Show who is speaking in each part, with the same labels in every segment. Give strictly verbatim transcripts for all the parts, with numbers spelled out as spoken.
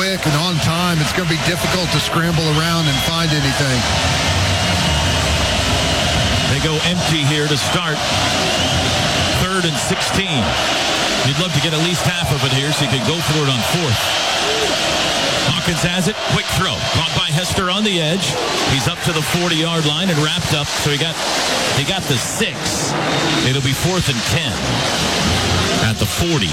Speaker 1: quick and on time, it's going to be difficult to scramble around and find anything.
Speaker 2: They go empty here to start. Third and sixteen. You'd love to get at least half of it here so you could go for it on fourth. Hawkins has it. Quick throw. Caught by Hester on the edge. He's up to the forty-yard line and wrapped up. So he got he got the six. It'll be fourth and ten at the forty.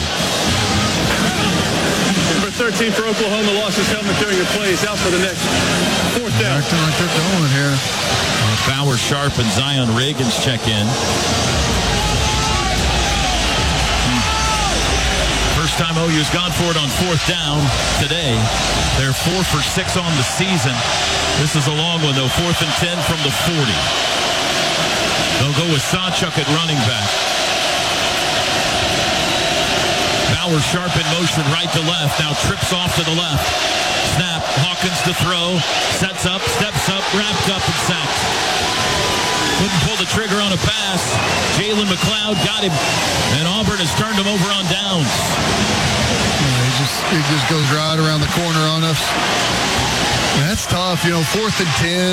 Speaker 3: Number thirteen for Oklahoma lost his helmet during the play. He's out for the next fourth down.
Speaker 1: Acting like they're going here.
Speaker 2: Uh, Bauer Sharp and Zion Reagans check in. First time O U's gone for it on fourth down today. They're four for six on the season. This is a long one, though. Fourth and ten from the forty. They'll go with Sawchuk at running back. Bauer Sharp in motion right to left. Now trips off to the left. Snap. Hawkins to throw. Sets up. Steps up. Wrapped up and sacked. Couldn't pull the trigger on a pass. Jalen McLeod got him. And Auburn has turned him over on downs.
Speaker 1: Yeah, he just he just goes right around the corner on us. That's tough. You know, fourth and ten.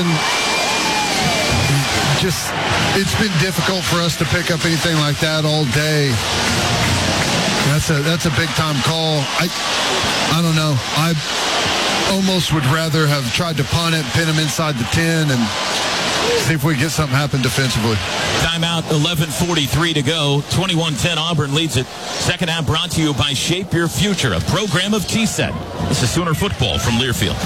Speaker 1: Just, it's been difficult for us to pick up anything like that all day. That's a that's a big time call. I I don't know. I almost would rather have tried to punt it, pin him inside the ten, and see if we get something happen defensively.
Speaker 2: Timeout, eleven forty-three to go. twenty-one ten Auburn leads it. Second half brought to you by Shape Your Future, a program of G S E T. This is Sooner football from Learfield.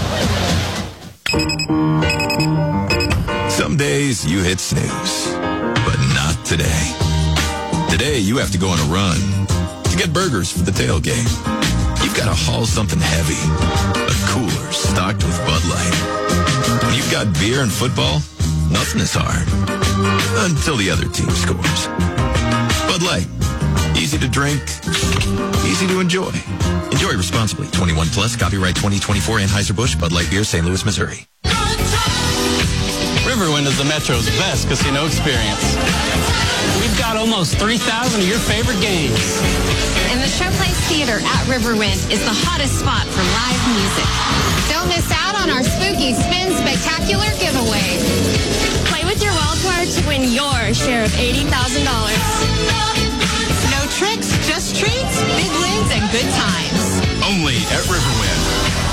Speaker 4: Some days you hit snooze, but not today. Today you have to go on a run to get burgers for the tailgate. You've got to haul something heavy, a cooler stocked with Bud Light. When you've got beer and football, nothing is hard until the other team scores. Bud Light, easy to drink, easy to enjoy. Enjoy responsibly. twenty-one plus, copyright twenty twenty-four, Anheuser-Busch, Bud Light Beer, Saint Louis, Missouri.
Speaker 5: Riverwind is the Metro's best casino experience. We've got almost three thousand of your favorite games.
Speaker 6: And the Showplace Theater at Riverwind is the hottest spot for live music. Don't miss out on our Spooky Spin Spectacular giveaway.
Speaker 7: Play with your wild card to win your share of eighty thousand dollars.
Speaker 6: No tricks, just treats, big wins, and good times.
Speaker 4: Only at Riverwind.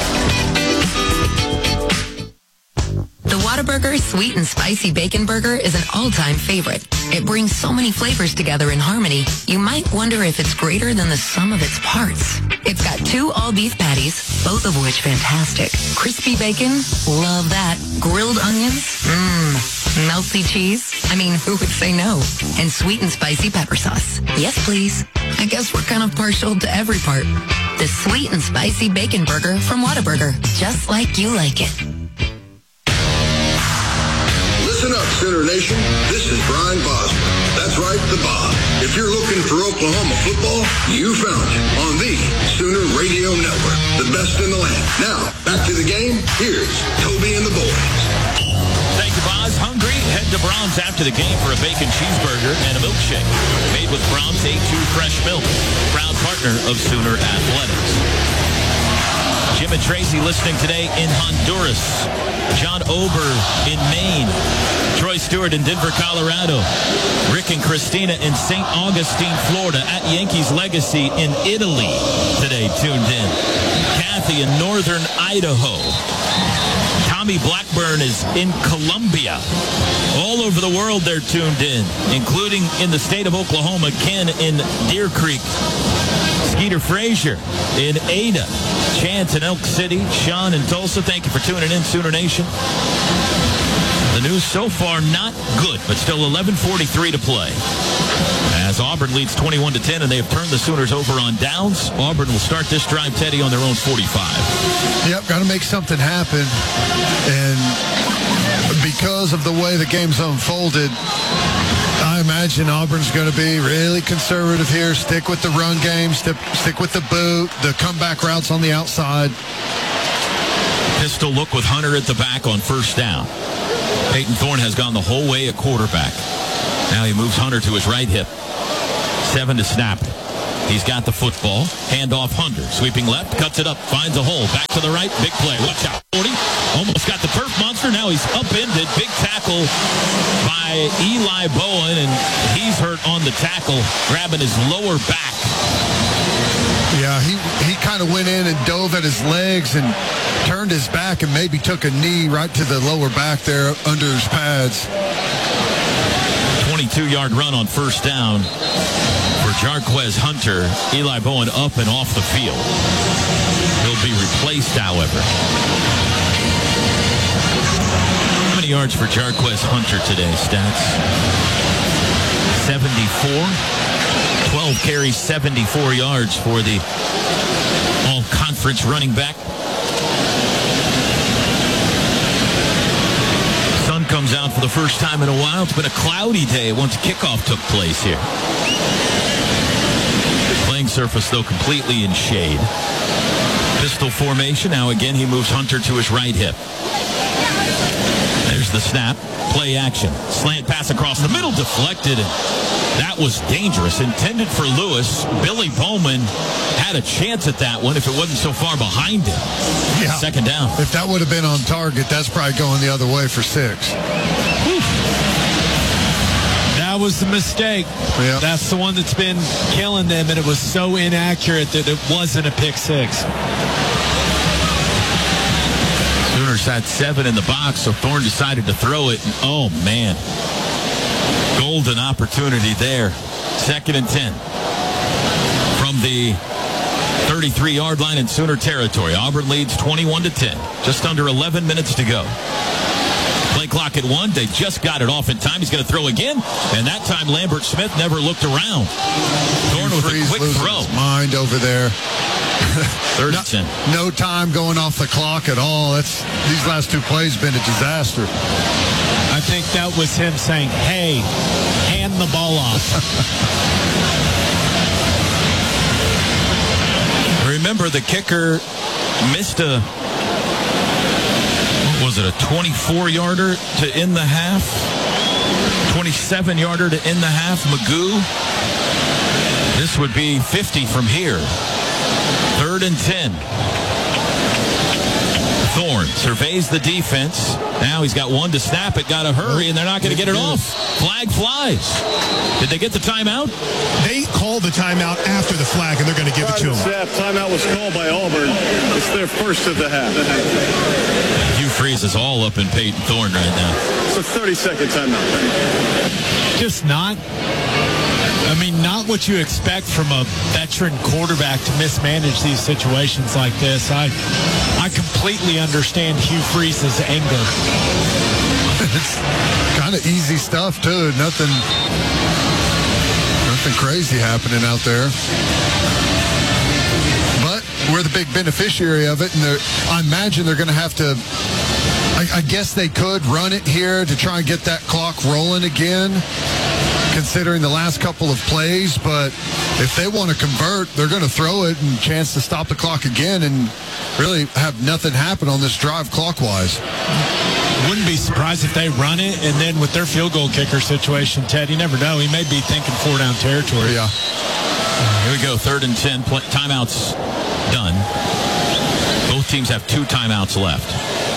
Speaker 8: The Whataburger Sweet and Spicy Bacon Burger is an all-time favorite. It brings so many flavors together in harmony, you might wonder if it's greater than the sum of its parts. It's got two all-beef patties, both of which fantastic. Crispy bacon, love that. Grilled onions, mmm. Melty cheese, I mean, who would say no? And sweet and spicy pepper sauce. Yes, please. I guess we're kind of partial to every part. The Sweet and Spicy Bacon Burger from Whataburger, just like you like it.
Speaker 9: Listen up, Sooner Nation. This is Brian Bosman. That's right, the Bob. If you're looking for Oklahoma football, you found it on the Sooner Radio Network, the best in the land. Now, back to the game. Here's Toby and the boys.
Speaker 2: Thank you, Boz. Hungry? Head to Braum's after the game for a bacon cheeseburger and a milkshake. Made with Braum's A two fresh milk. Proud partner of Sooner Athletics. Jim and Tracy listening today in Honduras. John Ober in Maine. Troy Stewart in Denver, Colorado. Rick and Christina in Saint Augustine, Florida. At Yankees Legacy in Italy today, tuned in. Kathy in northern Idaho. Tommy Blackburn is in Colombia. All over the world they're tuned in, including in the state of Oklahoma. Ken in Deer Creek. Skeeter Frazier in Ada. Chance in Elk City. Sean in Tulsa. Thank you for tuning in, Sooner Nation. The news so far not good, but still eleven forty-three to play. As Auburn leads twenty-one to ten, and they have turned the Sooners over on downs. Auburn will start this drive, Teddy, on their own forty-five.
Speaker 1: Yep, got to make something happen. And because of the way the game's unfolded, I imagine Auburn's going to be really conservative here. Stick with the run game, stick, stick with the boot, the comeback routes on the outside.
Speaker 2: Pistol look with Hunter at the back on first down. Peyton Thorne has gone the whole way at quarterback. Now he moves Hunter to his right hip. Seven to snap. He's got the football. Handoff Hunter. Sweeping left. Cuts it up. Finds a hole. Back to the right. Big play. Watch out. forty. Almost got the turf monster. Now he's upended. Big tackle by Eli Bowen. And he's hurt on the tackle. Grabbing his lower back.
Speaker 1: Yeah, he, he kind of went in and dove at his legs and turned his back and maybe took a knee right to the lower back there under his pads.
Speaker 2: twenty-two-yard run on first down for Jarquez Hunter. Eli Bowen up and off the field. He'll be replaced, however. How many yards for Jarquez Hunter today, stats? seventy-four. twelve carries, seventy-four yards for the all-conference running back. Sun comes out for the first time in a while. It's been a cloudy day once kickoff took place here. Playing surface, though, completely in shade. Pistol formation. Now again, he moves Hunter to his right hip. There's the snap. Play action. Slant pass across the middle, deflected. And that was dangerous. Intended for Lewis. Billy Bowman had a chance at that one if it wasn't so far behind him.
Speaker 1: Yeah.
Speaker 2: Second down.
Speaker 1: If that would have been on target, that's probably going the other way for six.
Speaker 2: Whew.
Speaker 10: That was the mistake.
Speaker 1: Yeah.
Speaker 10: That's the one that's been killing them, and it was so inaccurate that it wasn't a pick six.
Speaker 2: Sooners had seven in the box, so Thorne decided to throw it. And, oh, man. Golden opportunity there. Second and ten. From the thirty-three-yard line in Sooner territory. Auburn leads twenty-one to ten. Just under eleven minutes to go. Play clock at one. They just got it off in time. He's going to throw again. And that time, Lambert Smith never looked around. Thorne with a quick throw.
Speaker 1: His mind over there.
Speaker 2: Third
Speaker 1: no,
Speaker 2: and ten.
Speaker 1: No time going off the clock at all. That's these last two plays been a disaster.
Speaker 10: I think that was him saying, hey, hand the ball off.
Speaker 2: Remember, the kicker missed a, what was it, a twenty-four-yarder to end the half? twenty-seven-yarder to end the half. Magoo. This would be fifty from here. Third and ten. Thorne surveys the defense. Now he's got one to snap it. Got to hurry, and they're not going to get it off. Flag flies. Did they get the timeout?
Speaker 11: They called the timeout after the flag, and they're going to give it to them.
Speaker 3: Timeout was called by Auburn. It's their first of the half.
Speaker 2: Hugh Freeze is all up in Peyton Thorne right now.
Speaker 3: It's a thirty-second timeout.
Speaker 10: Just not. I mean, not what you expect from a veteran quarterback to mismanage these situations like this. I I completely understand Hugh Freeze's anger.
Speaker 1: It's kind of easy stuff, too. Nothing, nothing crazy happening out there. But we're the big beneficiary of it, and I imagine they're going to have to, I, I guess they could run it here to try and get that clock rolling again, considering the last couple of plays. But if they want to convert, they're going to throw it and chance to stop the clock again and really have nothing happen on this drive clockwise.
Speaker 10: Wouldn't be surprised if they run it, and then with their field goal kicker situation, Ted, you never know. He may be thinking four-down territory.
Speaker 1: Yeah.
Speaker 2: Here we go, third and ten. Timeouts done. Both teams have two timeouts left.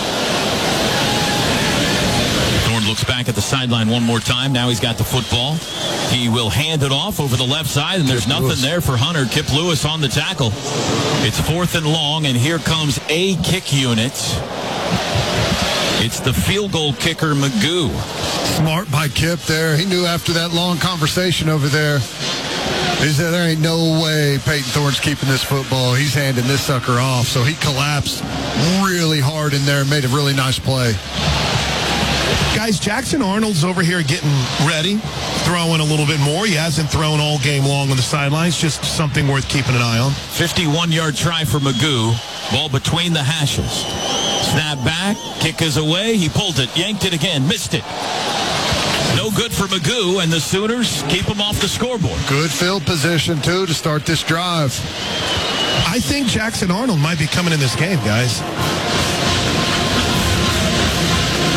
Speaker 2: Thorne looks back at the sideline one more time. Now he's got the football. He will hand it off over the left side, and there's nothing there for Hunter. Kip Lewis on the tackle. It's fourth and long, and here comes a kick unit. It's the field goal kicker, Magoo.
Speaker 1: Smart by Kip there. He knew after that long conversation over there, he said there ain't no way Peyton Thorne's keeping this football. He's handing this sucker off. So he collapsed really hard in there and made a really nice play.
Speaker 11: Guys, Jackson Arnold's over here getting ready, throwing a little bit more. He hasn't thrown all game long on the sidelines. Just something worth keeping an eye on.
Speaker 2: fifty-one-yard try for Magoo. Ball between the hashes. Snap back. Kick is away. He pulled it. Yanked it again. Missed it. No good for Magoo, and the Sooners keep him off the scoreboard.
Speaker 1: Good field position, too, to start this drive.
Speaker 11: I think Jackson Arnold might be coming in this game, guys.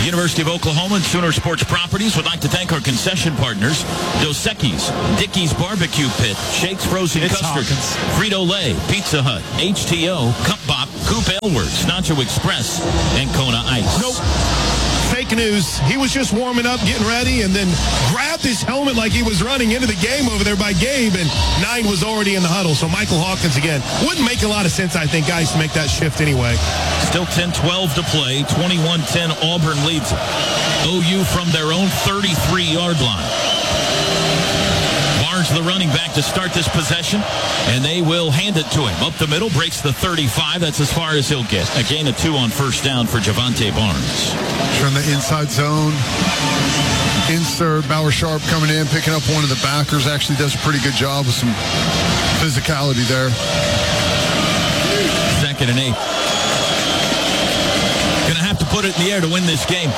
Speaker 2: University of Oklahoma and Sooner Sports Properties would like to thank our concession partners, Dos Equis, Dickey's Barbecue Pit, Shakes Frozen
Speaker 10: It's
Speaker 2: Custard,
Speaker 10: Hawkins.
Speaker 2: Frito-Lay, Pizza Hut, H T O, Cup Bop, Coop Aleworks, Nacho Express, and Kona Ice.
Speaker 11: Nope. Fake news. He was just warming up, getting ready, and then grabbed his helmet like he was running into the game over there by Gabe, and Nine was already in the huddle. So Michael Hawkins again. Wouldn't make a lot of sense, I think, guys, to make that shift anyway.
Speaker 2: Still ten twelve to play. twenty-one ten Auburn leads it. O U from their own thirty-three-yard line. Barnes, the running back, to start this possession, and they will hand it to him. Up the middle, breaks the thirty-five. That's as far as he'll get. A gain of two on first down for Javante Barnes.
Speaker 1: From the inside zone. Insert, Bauer Sharp coming in, picking up one of the backers. Actually does a pretty good job with some physicality there.
Speaker 2: Second and eight. Going to have to put it in the air to win this game.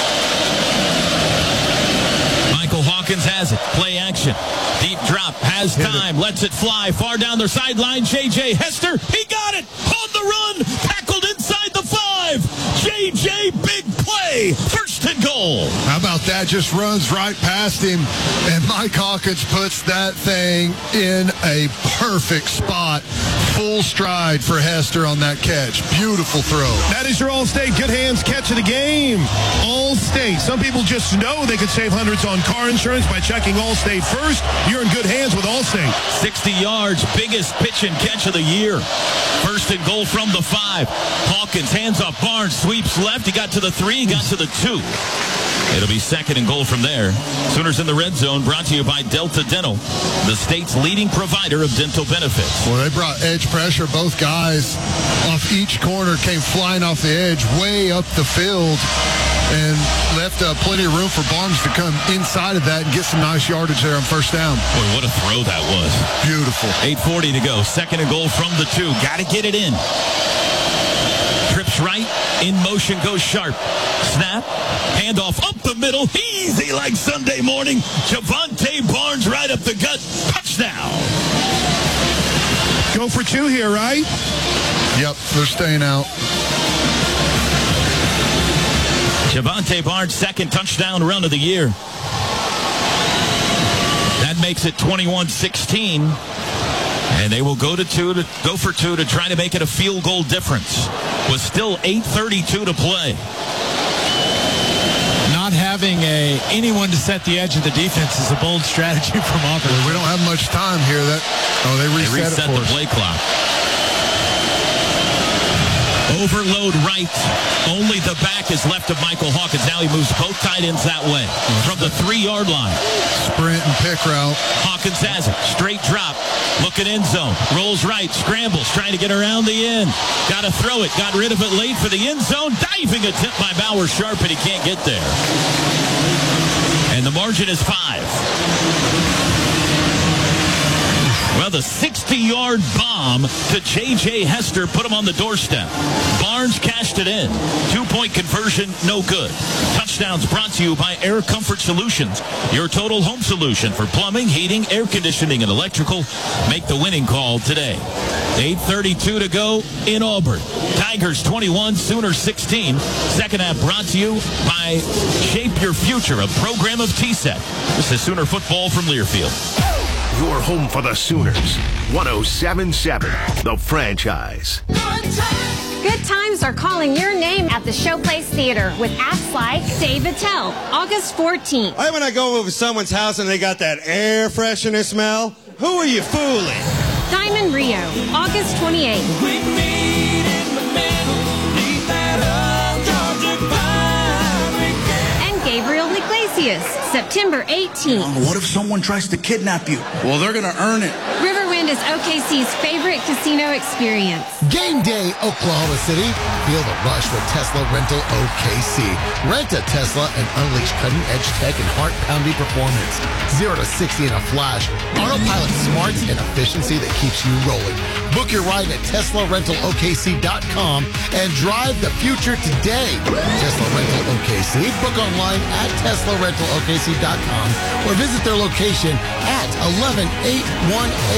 Speaker 2: Michael Hawkins has it. Play action. Deep drop. Has time. Lets it fly. Far down the sideline. J J Hester. He got it. On the run. Tackled inside the five. J J, big play. First and goal.
Speaker 1: How about that? Just runs right past him, and Mike Hawkins puts that thing in a perfect spot. Full stride for Hester on that catch. Beautiful throw.
Speaker 11: That is your All-State Good Hands catch of the game. All-State. Some people just know they could save hundreds on car insurance by checking All-State first. You're in good hands with All-State.
Speaker 2: sixty yards, biggest pitch and catch of the year. First and goal from the five. Hawkins hands off Barnes, sweeps left. He got to the three, he got to the two. It'll be second and goal from there. Sooners in the red zone, brought to you by Delta Dental, the state's leading provider of dental benefits.
Speaker 1: Well, they brought edge pressure. Both guys off each corner came flying off the edge way up the field and left uh, plenty of room for Barnes to come inside of that and get some nice yardage there on first down.
Speaker 2: Boy, what a throw that was.
Speaker 1: Beautiful.
Speaker 2: eight forty to go. Second and goal from the two. Got to get it in. Trips right. In motion goes Sharp. Snap. Handoff up the middle. Easy like Sunday morning. Javante Barnes right up the gut. Touchdown.
Speaker 11: Go for two here, right?
Speaker 1: Yep, they're staying out.
Speaker 2: Javante Barnes' second touchdown run of the year. That makes it twenty-one sixteen. And they will go to two to go for two to try to make it a field goal difference. With still eight thirty-two to play.
Speaker 10: Not having a anyone to set the edge of the defense is a bold strategy from Auburn.
Speaker 1: We don't have much time here. That oh, they reset,
Speaker 2: they reset
Speaker 1: it for
Speaker 2: the
Speaker 1: us.
Speaker 2: play clock. Overload right. Only the back is left of Michael Hawkins. Now he moves both tight ends that way. From the three-yard line.
Speaker 1: Sprint and pick route.
Speaker 2: Hawkins has it. Straight drop. Looking end zone. Rolls right. Scrambles. Trying to get around the end. Got to throw it. Got rid of it late for the end zone. Diving attempt by Bauer Sharp, and he can't get there. And the margin is five. Well, the sixty-yard bomb to J J Hester put him on the doorstep. Barnes cashed it in. Two-point conversion, no good. Touchdowns brought to you by Air Comfort Solutions, your total home solution for plumbing, heating, air conditioning, and electrical. Make the winning call today. eight thirty-two to go in Auburn. Tigers twenty-one, Sooners sixteen. Second half brought to you by Shape Your Future, a program of T SET. This is Sooner football from Learfield.
Speaker 12: Your home for the Sooners. one oh seven point seven, The Franchise.
Speaker 6: Good times are calling your name at the Showplace Theater with acts like Dave Attell, August fourteenth.
Speaker 13: Why when I go over someone's house and they got that air freshener smell? Who are you fooling?
Speaker 6: Diamond Rio, August twenty-eighth.
Speaker 14: We meet in the middle, need that old Georgia pine.
Speaker 6: And Gabriel Iglesias, September eighteenth.
Speaker 15: What if someone tries to kidnap you? Well, they're going to earn it.
Speaker 6: Riverwind is O K C's favorite casino experience.
Speaker 16: Game day, Oklahoma City. Feel the rush with Tesla Rental O K C. Rent a Tesla and unleash cutting-edge tech and heart-pounding performance. Zero to sixty in a flash. Autopilot smarts and efficiency that keeps you rolling. Book your ride at Tesla Rental O K C dot com and drive the future today. Tesla Rental O K C. Book online at Tesla Rental O K C dot com or visit their location at eleven eight one eight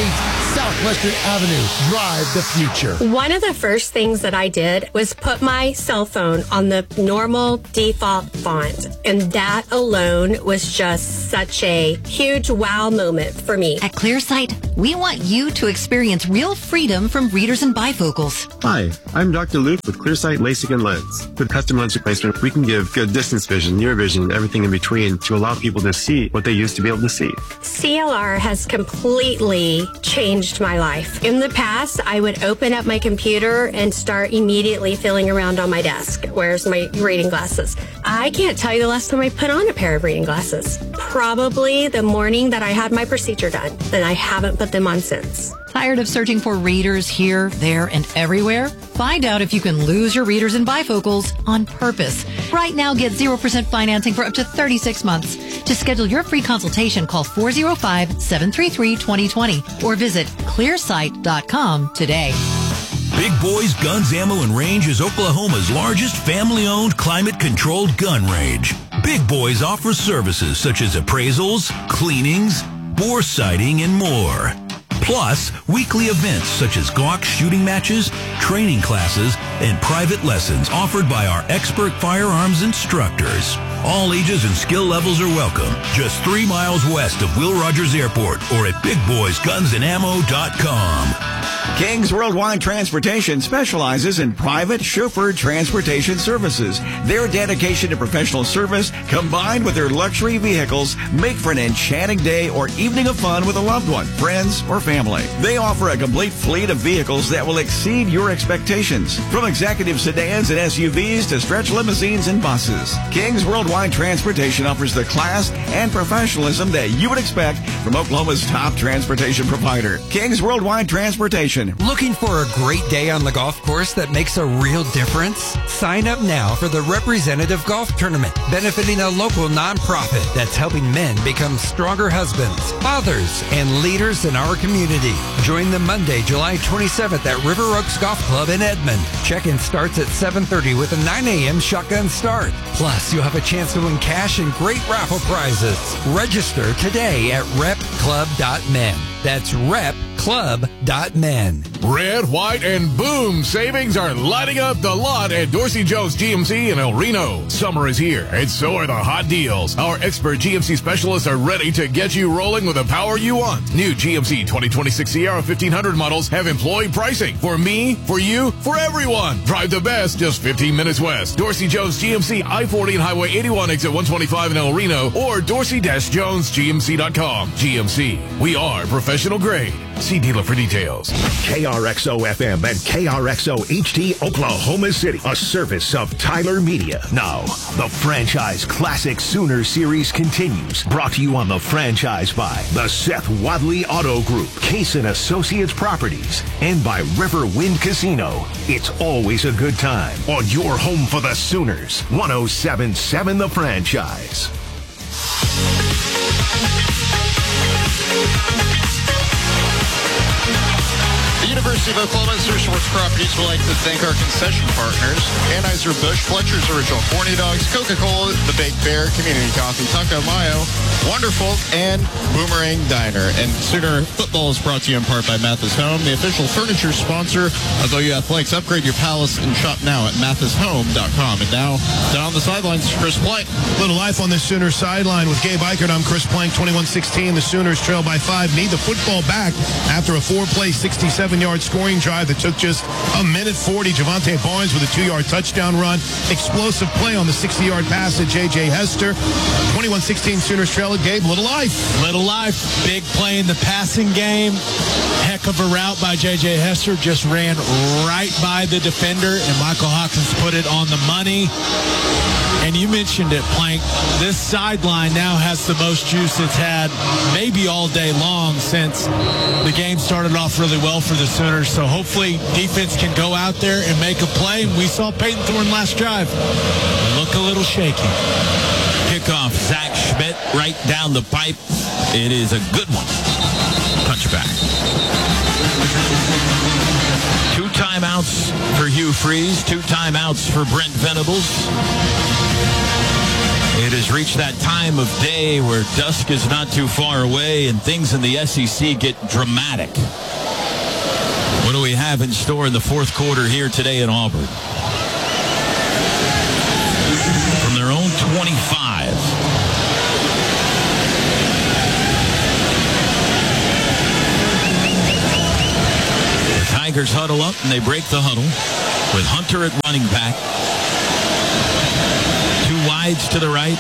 Speaker 16: Southwestern Avenue. Drive the future.
Speaker 7: One of the first things that I did was put my cell phone on the normal default font. And that alone was just such a huge wow moment for me.
Speaker 8: At ClearSight, we want you to experience real freedom from readers and bifocals.
Speaker 17: Hi, I'm Doctor Luke with ClearSight LASIK and Lens. With custom lens replacement, we can give good distance vision, near vision, and everything in between to allow people to see what they used to be able to see.
Speaker 7: C L R has completely changed my life. In the past, I would open up my computer and start immediately feeling around on my desk. Where's my reading glasses? I can't tell you the last time I put on a pair of reading glasses. Probably the morning that I had my procedure done, and I haven't put them on since.
Speaker 8: Tired of searching for readers here, there, and everywhere? Find out if you can lose your readers and bifocals on purpose. Right now, get zero percent financing for up to thirty-six months. To schedule your free consultation, call four oh five, seven three three, two oh two oh or visit clear sight dot com today.
Speaker 18: Big Boys Guns, Ammo, and Range is Oklahoma's largest family-owned, climate-controlled gun range. Big Boys offers services such as appraisals, cleanings, bore sighting, and more. Plus, weekly events such as Glock shooting matches, training classes, and private lessons offered by our expert firearms instructors. All ages and skill levels are welcome. Just three miles west of Will Rogers Airport or at big boys guns and ammo dot com.
Speaker 19: King's Worldwide Transportation specializes in private chauffeured transportation services. Their dedication to professional service, combined with their luxury vehicles, make for an enchanting day or evening of fun with a loved one, friends, or family. They offer a complete fleet of vehicles that will exceed your expectations, from executive sedans and S U Vs to stretch limousines and buses. King's Worldwide Transportation offers the class and professionalism that you would expect from Oklahoma's top transportation provider. King's Worldwide Transportation.
Speaker 20: Looking for a great day on the golf course that makes a real difference? Sign up now for the Representative Golf Tournament, benefiting a local nonprofit that's helping men become stronger husbands, fathers, and leaders in our community. Join them Monday, July twenty-seventh at River Oaks Golf Club in Edmond. Check-in starts at seven thirty with a nine a.m. shotgun start. Plus, you'll have a chance to win cash and great raffle prizes. Register today at rep club dot men. That's rep club dot men.
Speaker 21: Red, white, and boom savings are lighting up the lot at Dorsey Jones G M C in El Reno. Summer is here, and so are the hot deals. Our expert G M C specialists are ready to get you rolling with the power you want. New G M C twenty twenty-six Sierra fifteen hundred models have employee pricing. For me, for you, for everyone. Drive the best just fifteen minutes west. Dorsey Jones G M C, I forty and Highway eighty-one, exit one twenty-five in El Reno, or dorsey dash jones g m c dot com. G M C, we are professional grade. See dealer for details.
Speaker 12: K R X O F M and K R X O H D Oklahoma City, a service of Tyler Media. Now, the Franchise Classic Sooner Series continues. Brought to you on the franchise by the Seth Wadley Auto Group, Case and Associates Properties, and by River Wind Casino. It's always a good time on your home for the Sooners. one oh seven point seven The Franchise.
Speaker 22: The University of Oklahoma and Search Sports Properties would like to thank our concession partners, Anheuser-Busch, Fletcher's Original Corny Dogs, Coca-Cola, The Baked Bear, Community Coffee, Taco Mayo, Wonderful, and Boomerang Diner. And Sooner Football is brought to you in part by Mathis Home, the official furniture sponsor of O U Athletics. Upgrade your palace and shop now at mathis home dot com. And now, down the sidelines, Chris Plank.
Speaker 11: Little life on the Sooners sideline with Gabe Eichert. I'm Chris Plank, twenty-one sixteen. The Sooners trail by five. Need the football back after a four-play, sixty-seven-yard scoring drive that took just a minute forty. Javante Barnes with a two-yard touchdown run. Explosive play on the sixty-yard pass to J J Hester. twenty-one sixteen Sooners trail it. Gabe, little life.
Speaker 10: Little life. Big play in the passing game. Heck of a route by J J Hester. Just ran right by the defender, and Michael Hawkins put it on the money. And you mentioned it, Plank. This sideline now has the most juice it's had maybe all day long since the game started off really well for the Sooners. So hopefully defense can go out there and make a play. And we saw Peyton Thorne last drive look a little shaky.
Speaker 2: Kickoff, Zach Schmidt right down the pipe. It is a good one. Touchback. Two timeouts for Hugh Freeze, two timeouts for Brent Venables. It has reached that time of day where dusk is not too far away and things in the S E C get dramatic. What do we have in store in the fourth quarter here today in Auburn? From their own twenty-five. The Tigers huddle up and they break the huddle with Hunter at running back. Two wides to the right.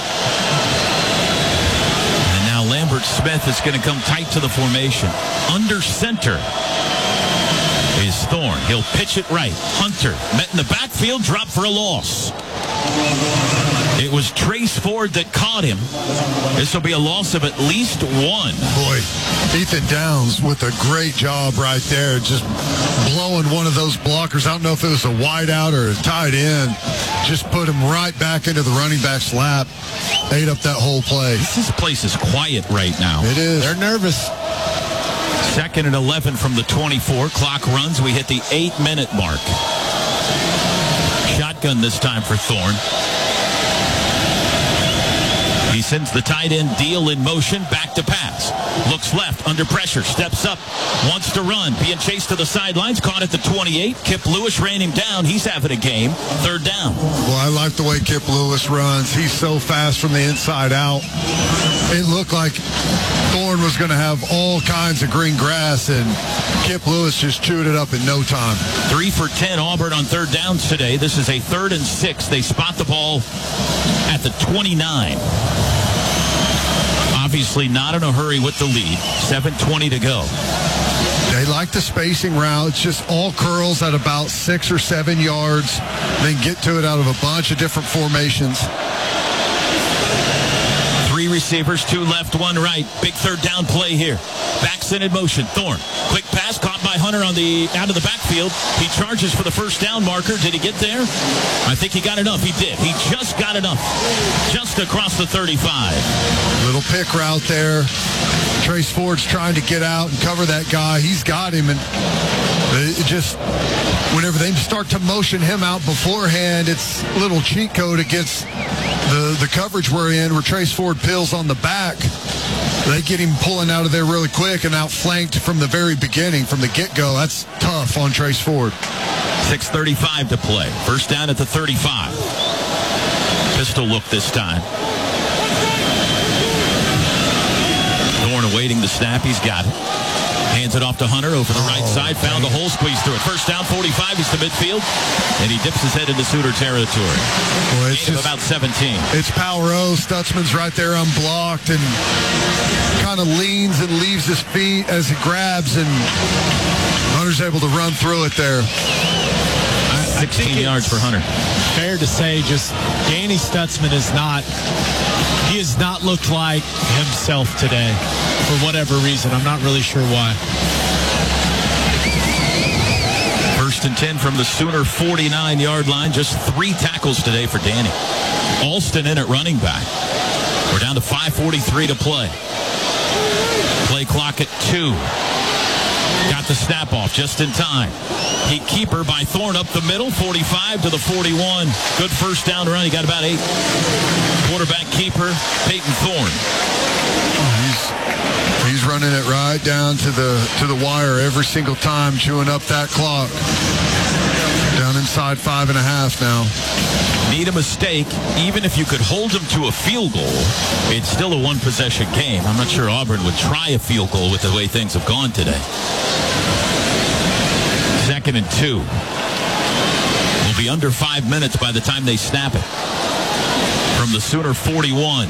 Speaker 2: And now Lambert Smith is going to come tight to the formation. Under center is Thorne. He'll pitch it right. Hunter met in the backfield, dropped for a loss. It was Trace Ford that caught him. This will be a loss of at least one.
Speaker 1: Boy, Ethan Downs with a great job right there, just blowing one of those blockers. I don't know if it was a wide out or a tight end. Just put him right back into the running back's lap. Ate up that whole play.
Speaker 2: This place is quiet right now.
Speaker 1: It is.
Speaker 10: They're nervous.
Speaker 2: Second and eleven from the twenty-four. Clock runs. We hit the eight-minute mark. Shotgun this time for Thorne. He sends the tight end deal in motion, back to pass. Looks left, under pressure, steps up, wants to run, being chased to the sidelines, caught at the twenty-eight. Kip Lewis ran him down. He's having a game. Third down.
Speaker 1: Well, I like the way Kip Lewis runs. He's so fast from the inside out. It looked like Thorne was going to have all kinds of green grass, and Kip Lewis just chewed it up in no time.
Speaker 2: Three for ten Auburn on third downs today. This is a third and six. They spot the ball at the twenty-nine. Obviously not in a hurry with the lead. seven twenty to go.
Speaker 1: They like the spacing route. It's just all curls at about six or seven yards. Then get to it out of a bunch of different formations.
Speaker 2: Three receivers, two left, one right. Big third down play here. Backs in in motion. Thorne. Quick pass caught by Hunter on the out of the backfield. He charges for the first down marker. Did he get there? I think he got enough. He did. He just got enough. Just across the thirty-five.
Speaker 1: Little pick route there. Trace Ford's trying to get out and cover that guy. He's got him, and it just whenever they start to motion him out beforehand, it's a little cheat code against the, the coverage we're in where Trace Ford pills on the back. They get him pulling out of there really quick and outflanked from the very beginning, from the get-go. That's tough on Trace Ford.
Speaker 2: six thirty-five to play. First down at the thirty-five. Pistol look this time. Thorne awaiting the snap. He's got it. Hands it off to Hunter over the right
Speaker 1: oh,
Speaker 2: side. Found a hole, squeezed through it. First down, forty-five. He's to midfield. And he dips his head into Sooner territory.
Speaker 1: Well, it's
Speaker 2: Gain of
Speaker 1: just,
Speaker 2: about seventeen.
Speaker 1: It's Power O. Stutzman's right there unblocked and kind of leans and leaves his feet as he grabs, and Hunter's able to run through it there.
Speaker 2: sixteen yards for Hunter.
Speaker 10: Fair to say, just Danny Stutzman is not, he has not looked like himself today for whatever reason. I'm not really sure why.
Speaker 2: First and ten from the Sooner forty-nine-yard line. Just three tackles today for Danny. Alston in at running back. We're down to five forty-three to play. Play clock at two. Got the snap off just in time. He keeper by Thorne up the middle, forty-five to the forty-one. Good first down run. He got about eight. Quarterback keeper, Peyton Thorne.
Speaker 1: He's, he's running it right down to the to the wire every single time, chewing up that clock. Down inside five and a half now.
Speaker 2: Need a mistake, even if you could hold him to a field goal, it's still a one-possession game. I'm not sure Auburn would try a field goal with the way things have gone today. Second and two. Will be under five minutes by the time they snap it. From the Sooner forty-one.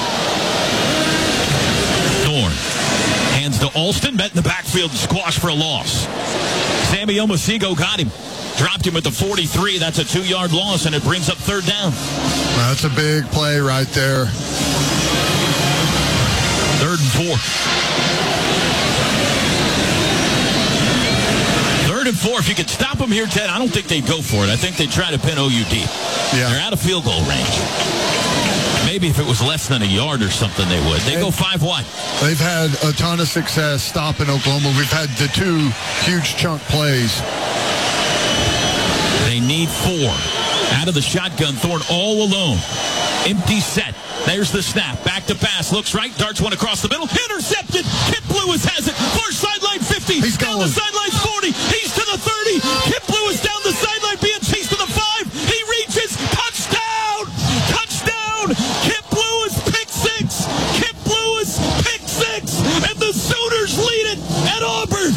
Speaker 2: Thorne hands to Alston, met in the backfield and squashed for a loss. Sammy Omosigo got him. Dropped him at the forty-three. That's a two-yard loss, and it brings up third down.
Speaker 1: That's a big play right there.
Speaker 2: Third and four. Third and four. If you could stop them here, Ted, I don't think they'd go for it. I think they'd try to pin O U D.
Speaker 1: Yeah.
Speaker 2: They're out of field goal range. Maybe if it was less than a yard or something, they would. They and go five wide.
Speaker 1: They've had a ton of success stopping Oklahoma. We've had the two huge chunk plays.
Speaker 2: They need four. Out of the shotgun, Thorne all alone. Empty set. There's the snap. Back to pass. Looks right. Darts one across the middle. Intercepted. Kip Lewis has it. Far sideline fifty.
Speaker 1: He's
Speaker 2: down
Speaker 1: going.
Speaker 2: the sidelines forty. He's to the thirty. Kip Lewis down the sideline being chased to the five. He reaches. Touchdown! Touchdown! Kip Lewis, pick six. Kip Lewis, pick six. And the Sooners lead it at Auburn.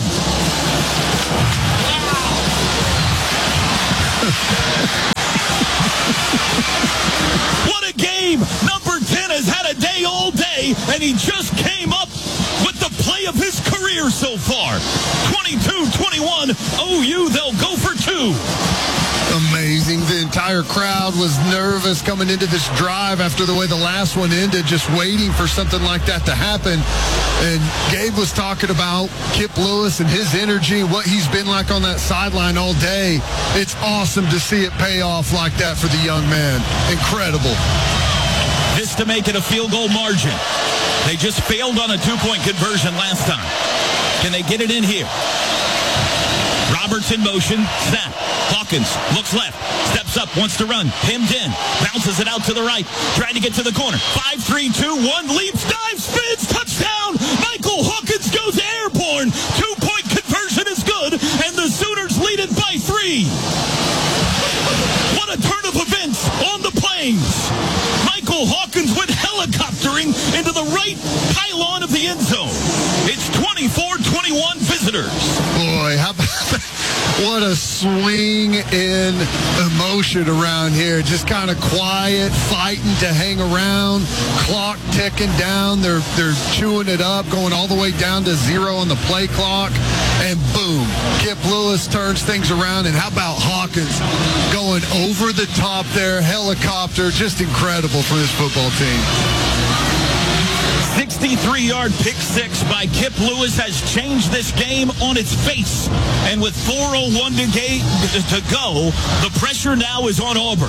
Speaker 2: What a game! Number ten has had a day all day, and he just came up with the play of his career so far. twenty-two twenty-one, O U, they'll go for two.
Speaker 1: Amazing. The entire crowd was nervous coming into this drive after the way the last one ended, just waiting for something like that to happen. And Gabe was talking about Kip Lewis and his energy, what he's been like on that sideline all day. It's awesome to see it pay off like that for the young man. Incredible.
Speaker 2: This to make it a field goal margin. They just failed on a two-point conversion last time. Can they get it in here? Roberts in motion. Snap. Hawkins looks left. Steps up. Wants to run. Hemmed in. Bounces it out to the right. Trying to get to the corner. Five, three, two, one. Leaps. Dives. Spins. Touchdown. Michael Hawkins goes airborne. Two-point conversion is good. And the Sooners lead it by three. What a turn of events on the Plains. Michael Hawkins went helicoptering into the right pylon of the end zone. It's twenty-four twenty-one visitors.
Speaker 1: Boy, how about that? What a swing in emotion around here. Just kind of quiet, fighting to hang around, clock ticking down. They're they're chewing it up, going all the way down to zero on the play clock. And boom, Kip Lewis turns things around. And how about Hawkins going over the top there, helicopter, just incredible for this football team.
Speaker 2: sixty-three-yard pick six by Kip Lewis has changed this game on its face. And with four oh one to, ga- to go, the pressure now is on Auburn.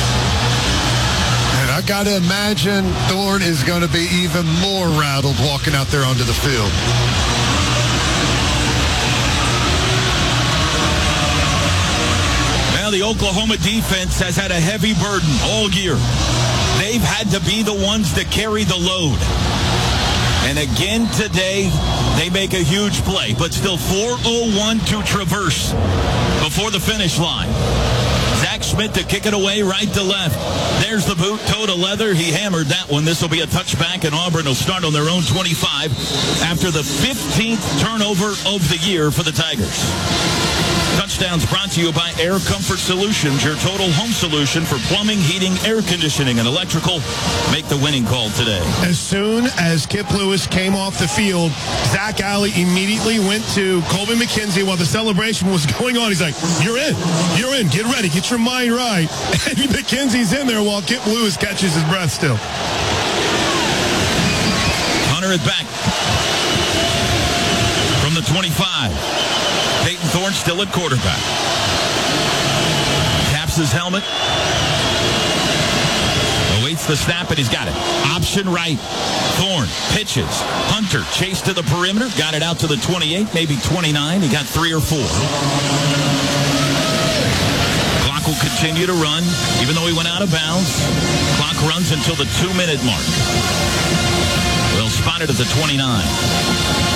Speaker 1: And I got to imagine Thorne is going to be even more rattled walking out there onto the field.
Speaker 2: Now the Oklahoma defense has had a heavy burden all year. They've had to be the ones to carry the load. And again today, they make a huge play, but still four oh one to traverse before the finish line. Zach Schmidt to kick it away right to left. There's the boot, toe to leather. He hammered that one. This will be a touchback, and Auburn will start on their own twenty-five after the fifteenth turnover of the year for the Tigers. Touchdowns brought to you by Air Comfort Solutions, your total home solution for plumbing, heating, air conditioning, and electrical. Make the winning call today.
Speaker 11: As soon as Kip Lewis came off the field, Zach Alley immediately went to Colby McKenzie while the celebration was going on. He's like, you're in. You're in. Get ready. Get your mind right. And McKenzie's in there while Kip Lewis catches his breath still.
Speaker 2: Hunter is back from the twenty-five. Peyton Thorne still at quarterback. Taps his helmet. Awaits the snap, and he's got it. Option right. Thorne pitches. Hunter chased to the perimeter. Got it out to the twenty-eight, maybe twenty-nine. He got three or four. Clock will continue to run, even though he went out of bounds. Clock runs until the two-minute mark. Well spotted at the twenty-nine.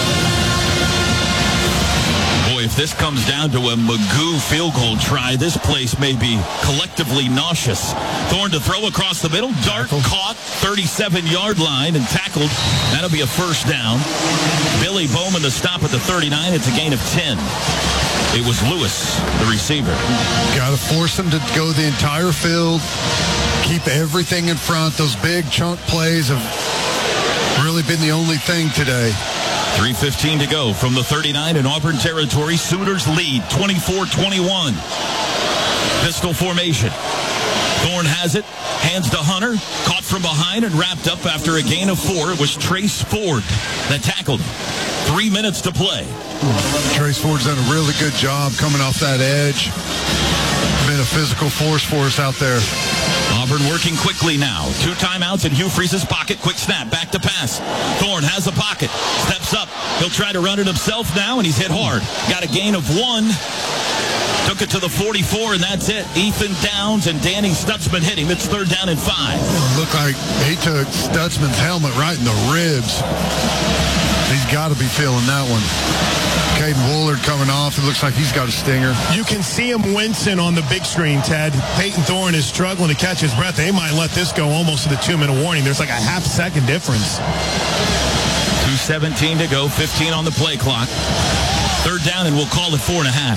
Speaker 2: If this comes down to a Magoo field goal try, this place may be collectively nauseous. Thorne to throw across the middle. Dart caught, thirty-seven-yard line and tackled. That'll be a first down. Billy Bowman the stop at the thirty-nine. It's a gain of ten. It was Lewis, the receiver.
Speaker 1: Got to force him to go the entire field, keep everything in front. Those big chunk plays have really been the only thing today.
Speaker 2: three fifteen to go from the thirty-nine in Auburn territory. Sooners lead twenty-four twenty-one. Pistol formation. Thorne has it. Hands to Hunter. Caught from behind and wrapped up after a gain of four. It was Trace Ford that tackled him. Three minutes to play.
Speaker 1: Trace Ford's done a really good job coming off that edge. Been a physical force for us out there.
Speaker 2: Auburn working quickly now. Two timeouts in Hugh Freeze's pocket. Quick snap. Back to pass. Thorne has a pocket. Steps up. He'll try to run it himself now, and he's hit hard. Got a gain of one to Took it to the forty-four, and that's it. Ethan Downs and Danny Stutzman hitting. That's third down and five.
Speaker 1: It looked like he took Stutzman's helmet right in the ribs. He's got to be feeling that one. Caden Woolard coming off. It looks like he's got a stinger.
Speaker 11: You can see him wincing on the big screen, Ted. Peyton Thorne is struggling to catch his breath. They might let this go almost to the two-minute warning. There's like a half-second difference.
Speaker 2: two seventeen to go, fifteen on the play clock. Third down, and we'll call it four and a half.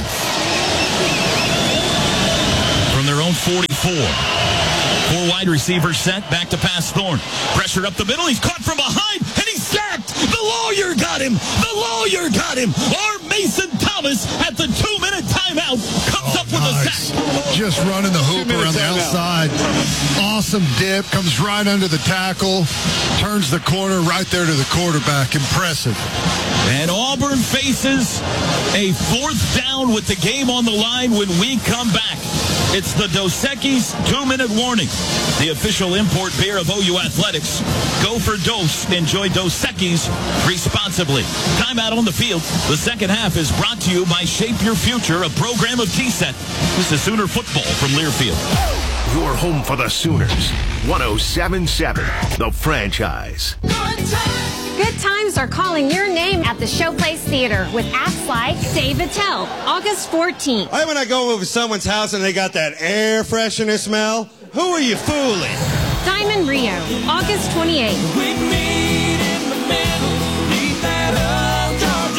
Speaker 2: From their own forty-four. Four wide receivers set, back to pass Thorne. Pressured up the middle, he's caught from behind, and he's sacked! The lawyer got him! The lawyer got him! Our Mason Thomas at the two-minute timeout comes
Speaker 1: oh,
Speaker 2: up with
Speaker 1: nice.
Speaker 2: a sack.
Speaker 1: Just running the hoop around the outside. Awesome dip, comes right under the tackle, turns the corner right there to the quarterback. Impressive.
Speaker 2: And Auburn faces a fourth down with the game on the line when we come back. It's the Dos Equis two-minute warning. The official import beer of O U Athletics. Go for Dos. Enjoy Dos Equis responsibly. Timeout on the field. The second half is brought to you by Shape Your Future, a program of T-Set. This is Sooner football from Learfield.
Speaker 12: Your home for the Sooners. one oh seven point seven, The Franchise.
Speaker 6: Good times are calling your name at the Showplace Theater with acts like Dave Attell, August fourteenth.
Speaker 13: Hey, when I go over someone's house and they got that air freshener smell, who are you fooling?
Speaker 6: Diamond Rio, August twenty-eighth.
Speaker 14: We meet in the middle, beneath that old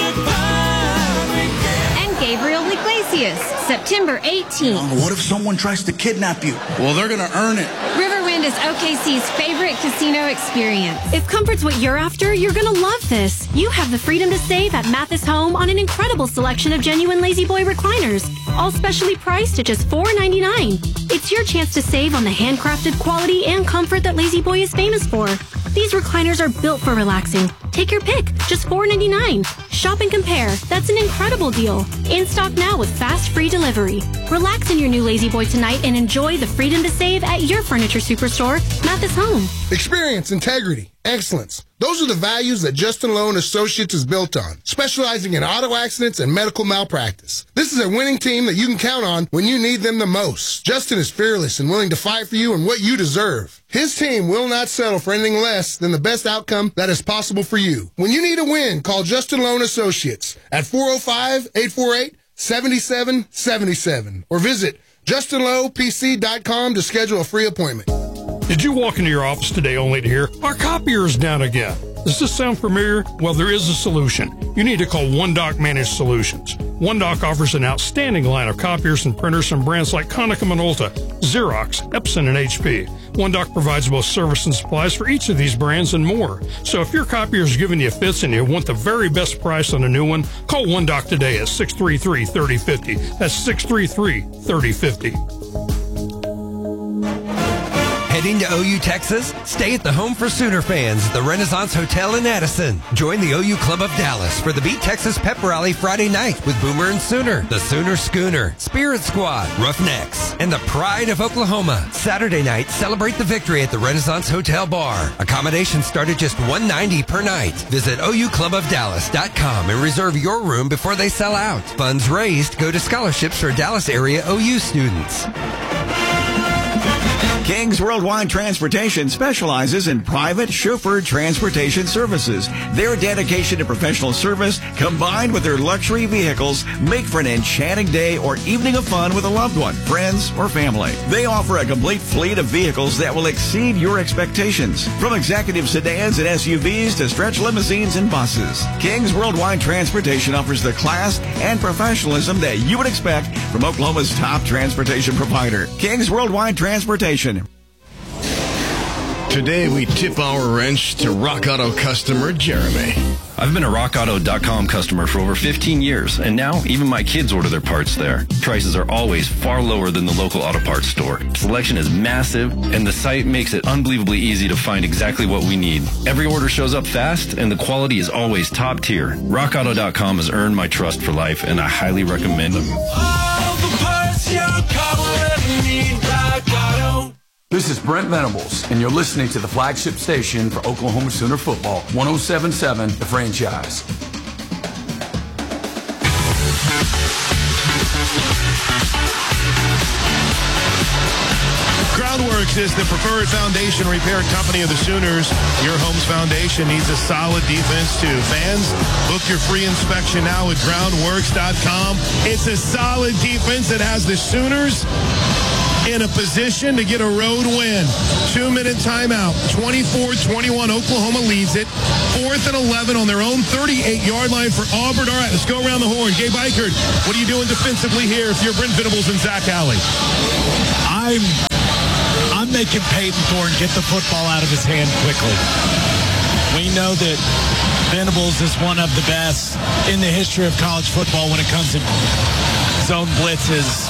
Speaker 14: Georgia pine.
Speaker 6: And Gabriel Iglesias, September eighteenth.
Speaker 15: What if someone tries to kidnap you? Well, they're going to earn it.
Speaker 6: Riverwind is O K C's favorite casino experience.
Speaker 4: If comfort's what you're after, you're going to love this. You have the freedom to save at Mathis Home on an incredible selection of genuine Lazy Boy recliners, all specially priced at just four ninety-nine. It's your chance to save on the handcrafted quality and comfort that Lazy Boy is famous for. These recliners are built for relaxing. Take your pick, just four ninety-nine. Shop and compare. That's an incredible deal. In stock now with fast free delivery. Relax in your new Lazy Boy tonight and enjoy the freedom to save at your furniture superstore, Mathis Home.
Speaker 5: Experience, integrity, excellence. Those are the values that Justin Lowe and Associates is built on, specializing in auto accidents and medical malpractice. This is a winning team that you can count on when you need them the most. Justin is fearless and willing to fight for you and what you deserve. His team will not settle for anything less than the best outcome that is possible for you. When you need a win, call Justin Lowe and Associates at four oh five, eight four eight, seven seven seven seven or visit justin lowe p c dot com to schedule a free appointment.
Speaker 23: Did you walk into your office today only to hear, our copier is down again? Does this sound familiar? Well, there is a solution. You need to call OneDoc Managed Solutions. OneDoc offers an outstanding line of copiers and printers from brands like Konica Minolta, Xerox, Epson, and H P. OneDoc provides both service and supplies for each of these brands and more. So if your copier is giving you fits and you want the very best price on a new one, call OneDoc today at six three three, three oh five oh. That's six three three, three oh five oh.
Speaker 20: Heading to O U, Texas? Stay at the Home for Sooner fans at the Renaissance Hotel in Addison. Join the O U Club of Dallas for the Beat Texas Pep Rally Friday night with Boomer and Sooner, the Sooner Schooner, Spirit Squad, Roughnecks, and the Pride of Oklahoma. Saturday night, celebrate the victory at the Renaissance Hotel Bar. Accommodations start at just one hundred ninety dollars per night. Visit O U club of dallas dot com and reserve your room before they sell out. Funds raised go to scholarships for Dallas area O U students.
Speaker 19: King's Worldwide Transportation specializes in private chauffeured transportation services. Their dedication to professional service, combined with their luxury vehicles, make for an enchanting day or evening of fun with a loved one, friends, or family. They offer a complete fleet of vehicles that will exceed your expectations, from executive sedans and S U Vs to stretch limousines and buses. King's Worldwide Transportation offers the class and professionalism that you would expect from Oklahoma's top transportation provider. King's Worldwide Transportation.
Speaker 24: Today, we tip our wrench to Rock Auto customer Jeremy.
Speaker 25: I've been a rock auto dot com customer for over fifteen years, and now even my kids order their parts there. Prices are always far lower than the local auto parts store. Selection is massive, and the site makes it unbelievably easy to find exactly what we need. Every order shows up fast, and the quality is always top tier. rock auto dot com has earned my trust for life, and I highly recommend them.
Speaker 14: All the parts your car will ever need, Rock Auto.
Speaker 26: This is Brent Venables, and you're listening to the flagship station for Oklahoma Sooner football, one oh seven point seven, The Franchise.
Speaker 11: Works is the preferred foundation repair company of the Sooners. Your home's foundation needs a solid defense, too. Fans, book your free inspection now at groundworks dot com. It's a solid defense that has the Sooners in a position to get a road win. Two-minute timeout. twenty-four twenty-one. Oklahoma leads it. Fourth and eleven on their own thirty-eight-yard line for Auburn. All right, let's go around the horn. Gabe Eichert, what are you doing defensively here if you're Brent Venables and Zach Alley?
Speaker 10: I'm I'm making Peyton Thorne get the football out of his hand quickly. We know that Venables is one of the best in the history of college football when it comes to zone blitzes.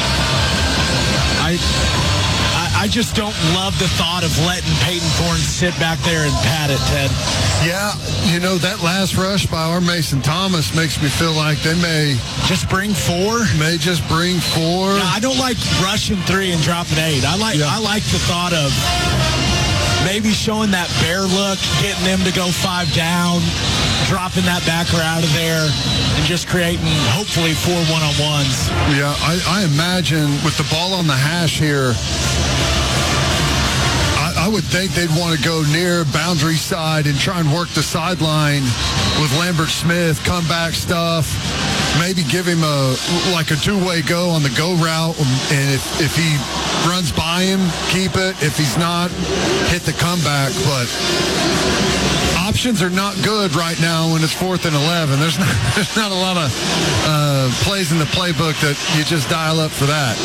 Speaker 10: I, I I just don't love the thought of letting Peyton Thorne sit back there and pat it, Ted.
Speaker 1: Yeah, you know, that last rush by our Mason Thomas makes me feel like they may
Speaker 10: just bring four.
Speaker 1: May just bring four.
Speaker 10: No, I don't like rushing three and dropping eight. I like yeah. I like the thought of maybe showing that bear look, getting them to go five down, dropping that backer out of there, and just creating, hopefully, four one-on-ones.
Speaker 1: Yeah, I, I imagine with the ball on the hash here, I, I would think they'd want to go near boundary side and try and work the sideline with Lambert Smith, comeback stuff, maybe give him a like a two-way go on the go route, and if, if he runs by him, keep it. If he's not, hit the comeback. But options are not good right now when it's fourth and eleven. There's not, there's not a lot of uh, plays in the playbook that you just dial up for that.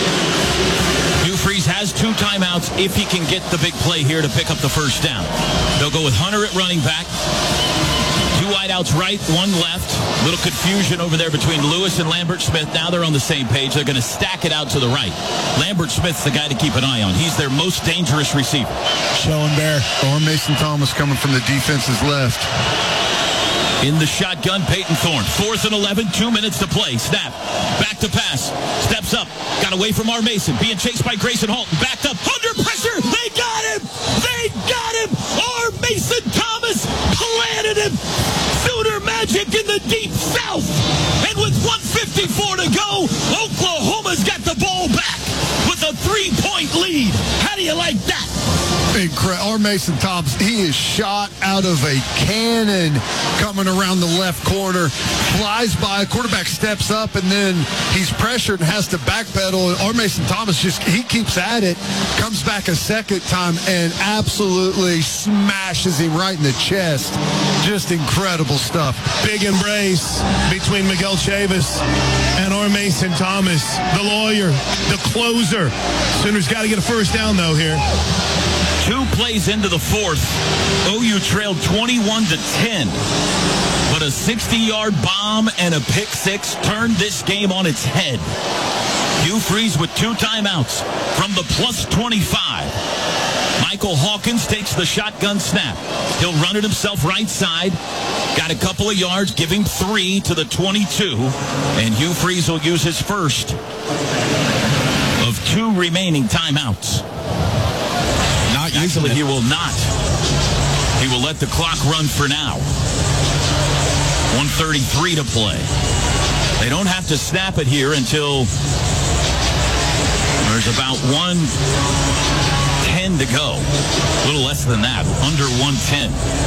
Speaker 2: Hugh Freeze has two timeouts if he can get the big play here to pick up the first down. They'll go with Hunter at running back. Two wideouts right, one left. Little confusion over there between Lewis and Lambert Smith. Now they're on the same page. They're going to stack it out to the right. Lambert Smith's the guy to keep an eye on. He's their most dangerous receiver.
Speaker 10: Showing bear.
Speaker 1: Or Mason Thomas coming from the defense's left.
Speaker 2: In the shotgun, Peyton Thorne. Fourth and eleven, two minutes to play. Snap. Back to pass. Steps up. Got away from R. Mason. Being chased by Grayson Halton. Backed up. Under pressure. They got him. They got him. R. Mason Thomas planted him. Sooner magic in the deep south. And with one fifty-four to go, Oklahoma's got the ball back with a three-point lead. How do you like that?
Speaker 1: Incredible. R. Mason Thomas, he is shot out of a cannon coming around the left corner, flies by, quarterback steps up, and then he's pressured and has to backpedal. R. Mason Thomas just, he keeps at it, comes back a second time, and absolutely smashes him right in the chest. Just incredible stuff.
Speaker 11: Big embrace between Miguel Chavis and R. Mason Thomas, the lawyer, the closer. Sooners got to get a first down, though, here.
Speaker 2: Two plays into the fourth, O U trailed twenty-one to ten. But a sixty-yard bomb and a pick six turned this game on its head. Hugh Freeze with two timeouts from the plus twenty-five. Michael Hawkins takes the shotgun snap. He'll run it himself right side. Got a couple of yards, give him three to the twenty-two. And Hugh Freeze will use his first of two remaining timeouts. Actually, he will not. He will let the clock run for now. one thirty-three to play. They don't have to snap it here until there's about one ten to go. A little less than that, under one ten.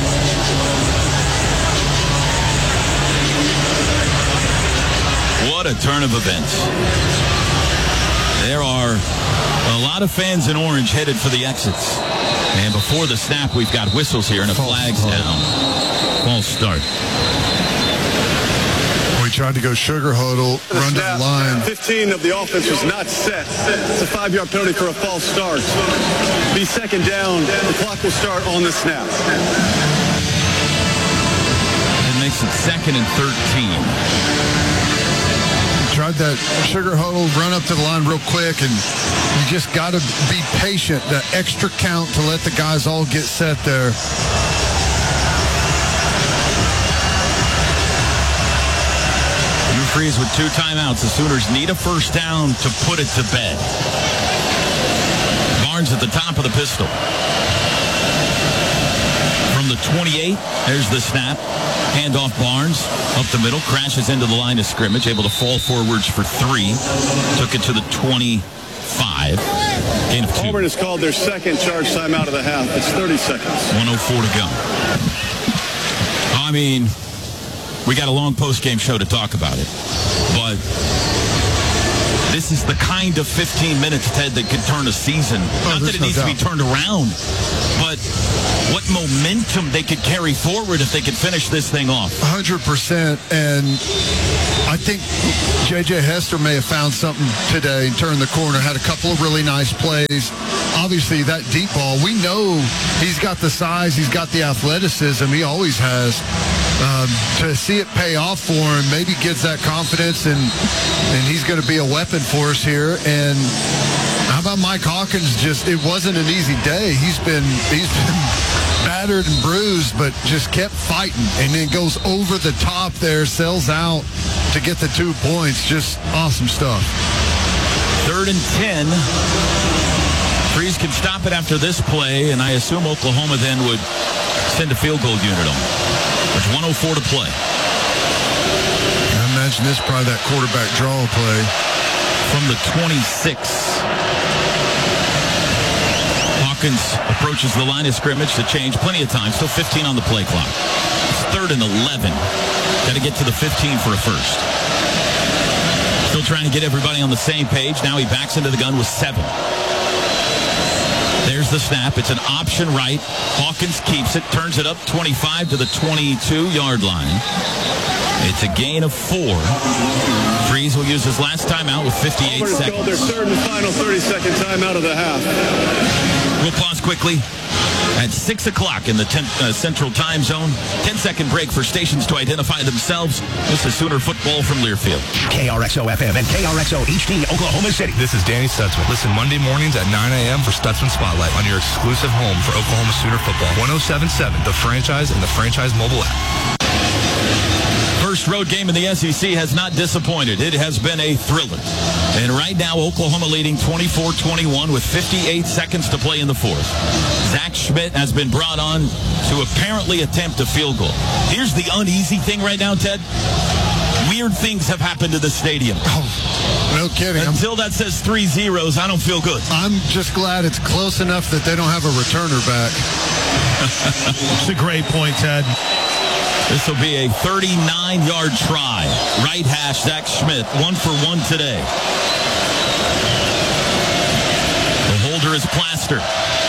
Speaker 2: What a turn of events. There are a lot of fans in orange headed for the exits. And before the snap, we've got whistles here and a flag's down. False start.
Speaker 1: We tried to go sugar huddle,
Speaker 3: the
Speaker 1: run
Speaker 3: snap,
Speaker 1: to the line.
Speaker 3: fifteen of the offense was not set. It's a five-yard penalty for a false start. Be second down. The clock will start on the snap.
Speaker 2: It makes it second and thirteen.
Speaker 1: Tried that sugar huddle, run up to the line real quick, and you just got to be patient. The extra count to let the guys all get set there.
Speaker 2: Hugh Freeze with two timeouts. The Sooners need a first down to put it to bed. Barnes at the top of the pistol. From the twenty-eight, there's the snap. Handoff Barnes up the middle, crashes into the line of scrimmage, able to fall forwards for three. Took it to the twenty-five. Gain of two.
Speaker 3: Auburn has called their second charge timeout of the half. It's thirty seconds.
Speaker 2: one oh four to go. I mean, we got a long post-game show to talk about it, but this is the kind of fifteen minutes, Ted, that could turn a season.
Speaker 1: Oh,
Speaker 2: Not that it
Speaker 1: no
Speaker 2: needs
Speaker 1: doubt.
Speaker 2: to be turned around, but what momentum they could carry forward if they could finish this thing off.
Speaker 1: one hundred percent. And I think J J Hester may have found something today, turned the corner, had a couple of really nice plays. Obviously, that deep ball, we know he's got the size, he's got the athleticism, he always has. Um, to see it pay off for him maybe gives that confidence, and and he's going to be a weapon for us here. And how about Mike Hawkins? Just, it wasn't an easy day. He's been he's been battered and bruised, but just kept fighting, and then goes over the top there, sells out to get the two points. Just awesome stuff.
Speaker 2: Third and ten. Freeze can stop it after this play, and I assume Oklahoma then would send a field goal unit on. There's one oh four to play.
Speaker 1: I imagine this is probably that quarterback draw play.
Speaker 2: From the twenty-six. Hawkins approaches the line of scrimmage to change. Plenty of time. Still fifteen on the play clock. It's third and eleven. Got to get to the fifteen for a first. Still trying to get everybody on the same page. Now he backs into the gun with seven. There's the snap. It's an option right. Hawkins keeps it, turns it up twenty-five to the twenty-two-yard line. It's a gain of four. Freeze will use his last timeout with fifty-eight
Speaker 3: Auburn has
Speaker 2: seconds.
Speaker 3: called their third and final thirty-second timeout of the half.
Speaker 2: We'll pause quickly. At six o'clock in the ten, uh, Central Time Zone, ten-second break for stations to identify themselves. This is Sooner football from Learfield.
Speaker 12: K R X O F M and K R X O H D Oklahoma City.
Speaker 7: This is Danny Stutzman. Listen Monday mornings at nine a.m. for Stutzman Spotlight on your exclusive home for Oklahoma Sooner football. one oh seven point seven, The Franchise, and the Franchise mobile app.
Speaker 2: First road game in the S E C has not disappointed. It has been a thriller. And right now, Oklahoma leading twenty-four twenty-one with fifty-eight seconds to play in the fourth. Zach Schmidt has been brought on to apparently attempt a field goal. Here's the uneasy thing right now, Ted. Weird things have happened to the stadium.
Speaker 1: Oh, no kidding.
Speaker 2: Until that says three zeros, I don't feel good.
Speaker 1: I'm just glad it's close enough that they don't have a returner back.
Speaker 11: It's a great point, Ted.
Speaker 2: This will be a thirty-nine-yard try. Right hash, Zach Schmidt, one for one today. The holder is Plaster.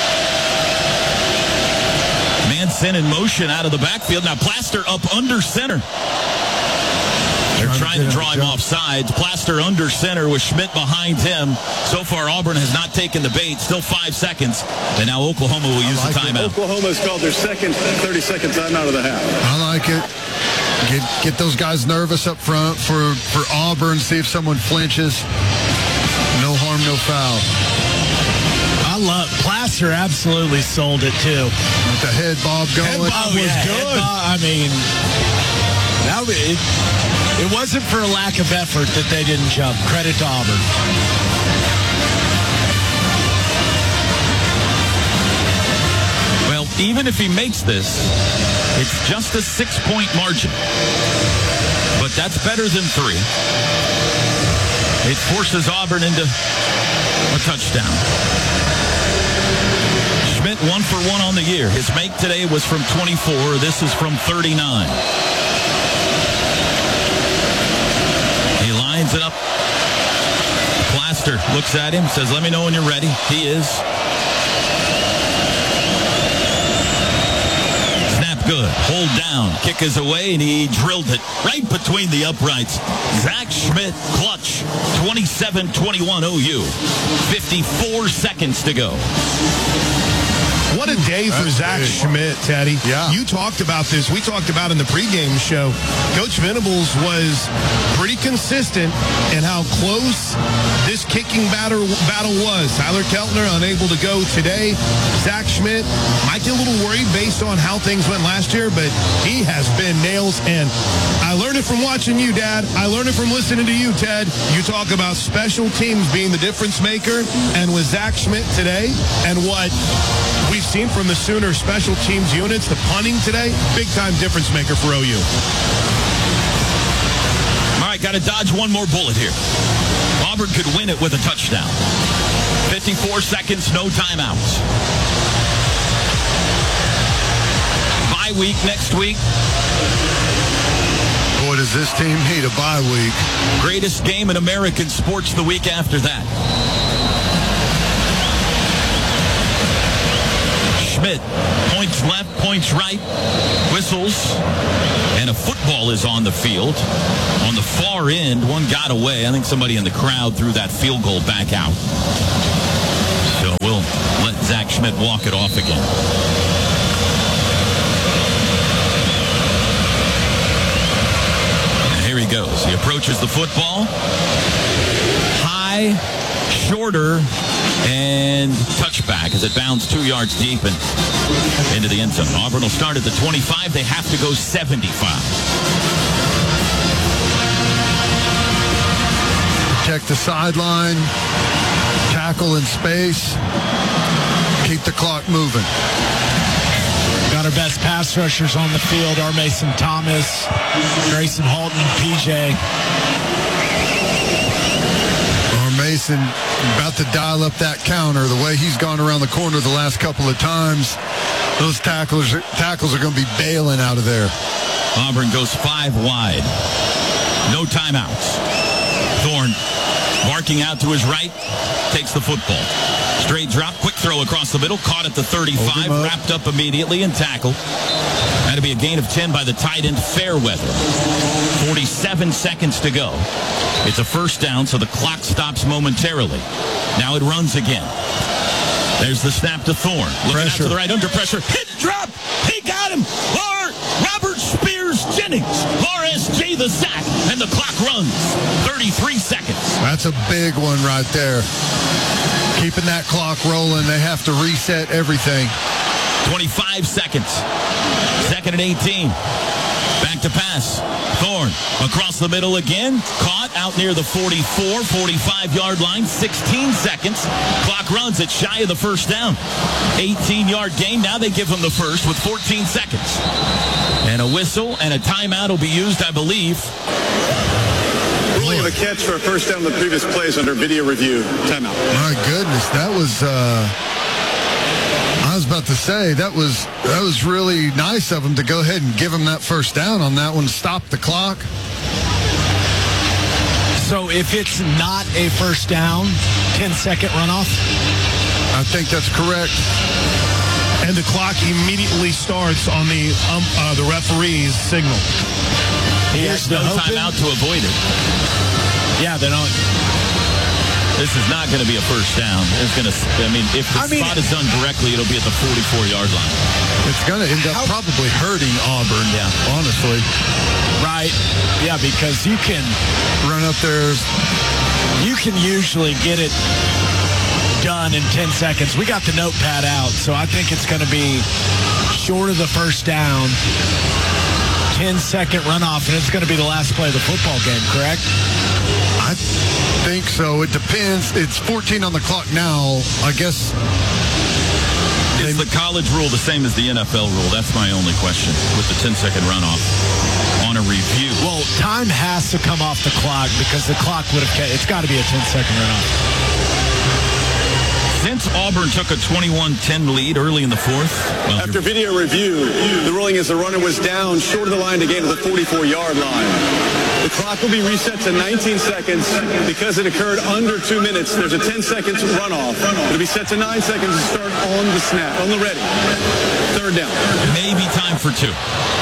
Speaker 2: Man sent in motion out of the backfield. Now Plaster up under center. They're trying to draw him off sides. Plaster under center with Schmidt behind him. So far, Auburn has not taken the bait. Still five seconds. And now Oklahoma will use the timeout.
Speaker 3: Oklahoma has called their second thirty-second timeout of the half.
Speaker 1: I like it. Get get those guys nervous up front for, for Auburn. See if someone flinches. No harm, no foul.
Speaker 10: I love Plaster. Absolutely sold it too.
Speaker 1: With the head bob going.
Speaker 10: Head bob was
Speaker 1: Yeah,
Speaker 10: good.
Speaker 1: head bob.
Speaker 10: I mean, that was, it, it wasn't for a lack of effort that they didn't jump. Credit to Auburn.
Speaker 2: Well, even if he makes this, it's just a six-point margin. But that's better than three. It forces Auburn into a touchdown. Schmidt one for one on the year. His make today was from twenty-four. This is from thirty-nine. He lines it up. Plaster looks at him, says, let me know when you're ready. He is. Snap good. Hold down. Kick is away, and he drilled it right between the uprights. Zach Schmidt, clutch. twenty-seven twenty-one O U. fifty-four seconds to go.
Speaker 11: What a day for Zach Schmidt, Teddy.
Speaker 1: Yeah.
Speaker 11: You talked about this. We talked about in the pregame show. Coach Venables was pretty consistent in how close this kicking battle, battle was. Tyler Keltner unable to go today. Zach Schmidt might get a little worried based on how things went last year, but he has been nails in. I learned it from watching you, Dad. I learned it from listening to you, Ted. You talk about special teams being the difference maker, and with Zach Schmidt today and what we've seen from the Sooner special teams units, the punting today, big-time difference maker for O U.
Speaker 2: All right, got to dodge one more bullet here. Auburn could win it with a touchdown. fifty-four seconds, no timeouts. Bye week next week.
Speaker 1: Boy, does this team need a bye week.
Speaker 2: Greatest game in American sports the week after that. Schmidt, points left, points right, whistles, and a football is on the field. On the far end, one got away. I think somebody in the crowd threw that field goal back out. So we'll let Zach Schmidt walk it off again. And here he goes. He approaches the football. High, shorter, and touchback as it bounds two yards deep and into the end zone. Auburn will start at the twenty-five. They have to go seventy-five.
Speaker 1: Protect the sideline. Tackle in space. Keep the clock moving.
Speaker 10: Got our best pass rushers on the field. R. Mason Thomas, Grayson Halton, P J.
Speaker 1: Mason about to dial up that counter. The way he's gone around the corner the last couple of times, those tacklers, tackles are going to be bailing out of there.
Speaker 2: Auburn goes five wide. No timeouts. Thorne barking out to his right, takes the football. Straight drop, quick throw across the middle, caught at the thirty-five, up. Wrapped up immediately and tackled. That'll be a gain of ten by the tight end Fairweather. forty-seven seconds to go. It's a first down, so the clock stops momentarily. Now it runs again. There's the snap to Thorne. Looking out to the right, under pressure. Hit, drop. He got him. R. Robert Spears Jennings. R S J the sack, and the clock runs. thirty-three seconds.
Speaker 1: That's a big one right there. Keeping that clock rolling. They have to reset everything.
Speaker 2: twenty-five seconds. Second and eighteen. Back to pass. Thorne across the middle again. Caught out near the forty-four, forty-five-yard line. sixteen seconds. Clock runs. It's shy of the first down. eighteen-yard gain. Now they give him the first with fourteen seconds. And a whistle and a timeout will be used, I believe.
Speaker 3: Ruling of a catch for a first down in the previous plays under video review. Timeout.
Speaker 1: My goodness, that was... Uh... I was about to say that was that was really nice of him to go ahead and give him that first down on that one, stop the clock.
Speaker 10: So if it's not a first down, ten-second runoff?
Speaker 1: I think that's correct.
Speaker 11: And the clock immediately starts on the um, uh, the referee's signal.
Speaker 2: He has no timeout to avoid it.
Speaker 10: Yeah, they don't.
Speaker 2: This is not going to be a first down. It's going to. I mean, if the
Speaker 10: I mean,
Speaker 2: spot is done correctly, it'll be at the forty-four-yard line.
Speaker 1: It's going to end up How? probably hurting Auburn.
Speaker 2: Yeah,
Speaker 1: honestly.
Speaker 10: Right. Yeah, because you can
Speaker 1: run up there.
Speaker 10: You can usually get it done in ten seconds. We got the notepad out, so I think it's going to be short of the first down. ten-second runoff, and it's going to be the last play of the football game, correct?
Speaker 1: I think so. It depends. It's fourteen on the clock now. I guess.
Speaker 2: Is the college rule the same as the N F L rule? That's my only question with the ten-second runoff on a review.
Speaker 10: Well, time has to come off the clock because the clock would have. It's got to be a ten-second runoff.
Speaker 2: Since Auburn took a twenty-one ten lead early in the fourth.
Speaker 3: Well, After video review, the ruling is the runner was down short of the line to gain to the forty-four-yard line. The clock will be reset to nineteen seconds because it occurred under two minutes. There's a ten seconds runoff. It'll be set to nine seconds to start on the snap, on the ready. Third down.
Speaker 2: Maybe time for two.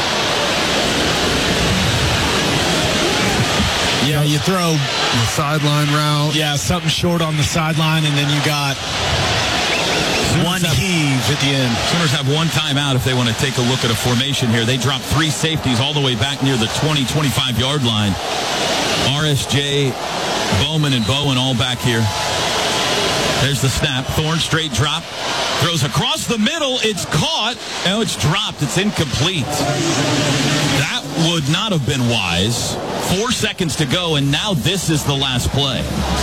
Speaker 10: Yeah, you throw
Speaker 1: the sideline route.
Speaker 10: Yeah, something short on the sideline, and then you got one heave at the end.
Speaker 2: Sooners have one timeout if they want to take a look at a formation here. They drop three safeties all the way back near the twenty, twenty-five-yard line. R S J, Bowman, and Bowen all back here. There's the snap. Thorne, straight drop. Throws across the middle. It's caught. Now it's dropped. It's incomplete. That would not have been wise. Four seconds to go, and now this is the last play.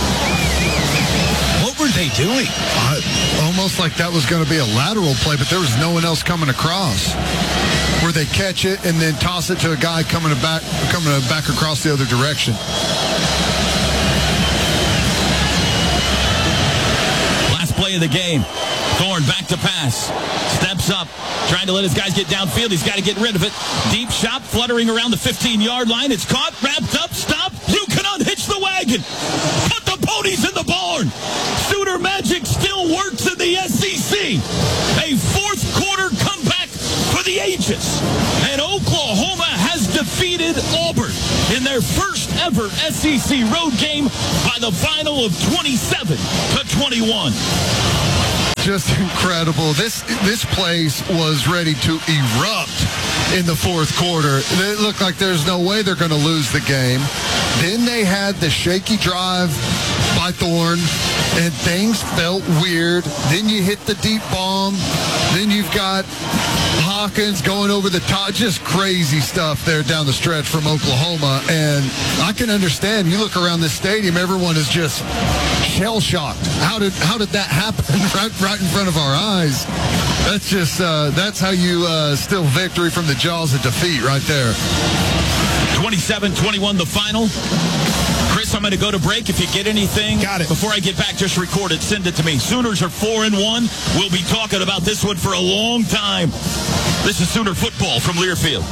Speaker 10: What were they doing?
Speaker 1: Uh, almost like that was going to be a lateral play, but there was no one else coming across. Where they catch it and then toss it to a guy coming back, coming back across the other direction.
Speaker 2: play of the game. Thorne back to pass. Steps up, trying to let his guys get downfield. He's got to get rid of it. Deep shot, fluttering around the fifteen-yard line. It's caught, wrapped up, stop. You can unhitch the wagon. Put the ponies in the barn. Sooner Magic still works in the S E C. A fourth quarter comeback for the ages. And Oklahoma has defeated Auburn in their first ever S E C road game by the final of twenty-seven to twenty-one.
Speaker 1: Just incredible. This this place was ready to erupt in the fourth quarter. It looked like there's no way they're going to lose the game. Then they had the shaky drive by Thorne, and things felt weird. Then you hit the deep bomb. Then you've got Hawkins going over the top. Just crazy stuff there down the stretch from Oklahoma. And I can understand. You look around this stadium, everyone is just shell-shocked. How did how did that happen right, right in front of our eyes? That's just, uh, that's how you uh, steal victory from the jaws of defeat right there.
Speaker 2: twenty-seven twenty-one the final. Chris, I'm going to go to break. If you get anything, got it. Before I get back, just record it. Send it to me. Sooners are four and one. We'll be talking about this one for a long time. This is Sooner football from Learfield.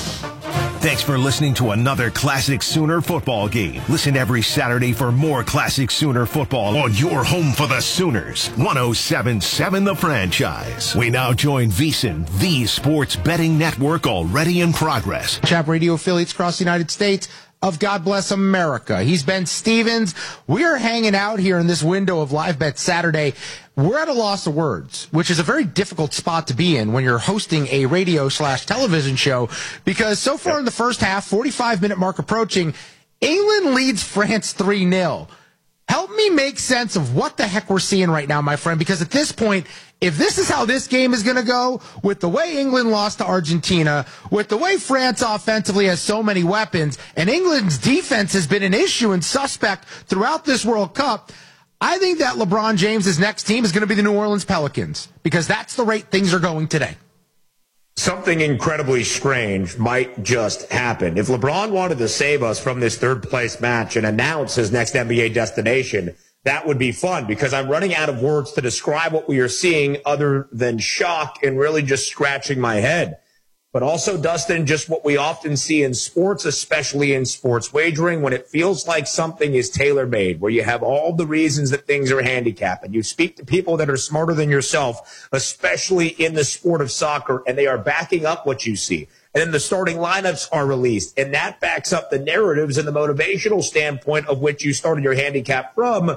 Speaker 12: Thanks for listening to another Classic Sooner football game. Listen every Saturday for more Classic Sooner football on your home for the Sooners. one oh seven point seven The Franchise. We now join VSiN, the sports betting network already in progress.
Speaker 8: Chap Radio affiliates across the United States of God Bless America. He's Ben Stevens. We are hanging out here in this window of Live Bet Saturday. We're at a loss of words, which is a very difficult spot to be in when you're hosting a radio slash television show, because so far in the first half, forty-five minute mark approaching, England leads France three nil. Help me make sense of what the heck we're seeing right now, my friend, because at this point, if this is how this game is going to go, with the way England lost to Argentina, with the way France offensively has so many weapons, and England's defense has been an issue and suspect throughout this World Cup, I think that LeBron James' next team is going to be the New Orleans Pelicans, because that's the rate things are going today.
Speaker 9: Something incredibly strange might just happen. If LeBron wanted to save us from this third-place match and announce his next N B A destination, that would be fun, because I'm running out of words to describe what we are seeing other than shock and really just scratching my head. But also, Dustin, just what we often see in sports, especially in sports wagering, when it feels like something is tailor-made, where you have all the reasons that things are handicapped, and you speak to people that are smarter than yourself, especially in the sport of soccer, and they are backing up what you see. And then the starting lineups are released, and that backs up the narratives and the motivational standpoint of which you started your handicap from.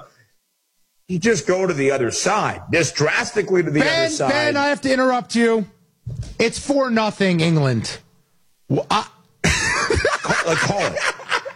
Speaker 9: You just go to the other side, just drastically to the
Speaker 8: Ben,
Speaker 9: other side.
Speaker 8: Ben, I have to interrupt you. It's four nothing England. Well, I-
Speaker 9: call, like, call it.